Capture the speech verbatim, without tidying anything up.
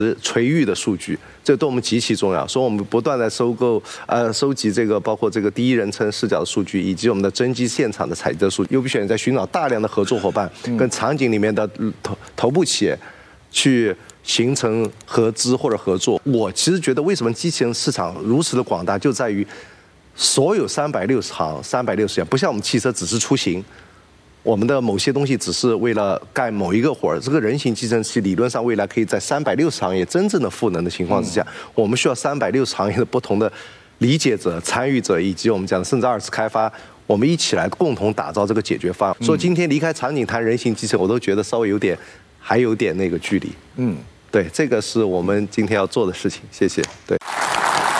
垂域的数据，这对我们极其重要。所以我们不断在收购、呃收集这个包括这个第一人称视角的数据，以及我们的侦机现场的采集的数据。优必选在寻找大量的合作伙伴，跟场景里面的头头部企业去形成合资或者合作。我其实觉得，为什么机器人市场如此的广大，就在于所有三百六十行、三百六十行，不像我们汽车只是出行。我们的某些东西只是为了干某一个活儿，这个人形计算器理论上未来可以在三百六十行业真正的赋能的情况之下，我们需要三百六十行业的不同的理解者、参与者，以及我们讲的甚至二次开发，我们一起来共同打造这个解决方案。所以今天离开场景谈人形机器人，我都觉得稍微有点，还有点那个距离。嗯，对，这个是我们今天要做的事情。谢谢。对。